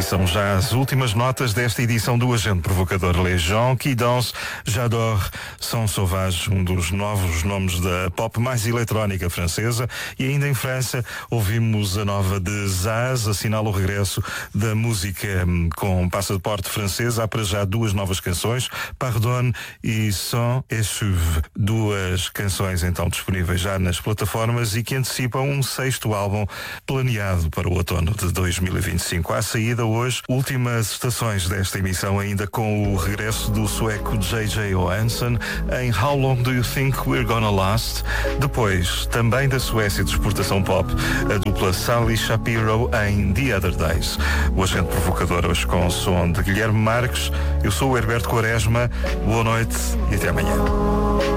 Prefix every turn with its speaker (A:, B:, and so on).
A: são já as últimas notas desta edição do Agente Provocador. Les gens qui dansent, j'adore, Sont Sauvages, um dos novos nomes da pop mais eletrónica francesa. E ainda em França ouvimos a nova de Zaz, assinala o regresso da música com passaporte francês. Há para já duas novas canções, Pardonne e Sans et Suve. Duas canções então disponíveis já nas plataformas e que antecipam um sexto álbum planeado para o outono de 2025. À saída hoje, últimas estações desta emissão ainda com o regresso do sueco J.J. Johansson em How Long Do You Think We're Gonna Last? Depois, também da Suécia de exportação pop, a dupla Sally Shapiro em The Other Days. O Agente Provocador hoje com o som de Guilherme Marques. Eu sou o Herberto Quaresma. Boa noite e até amanhã.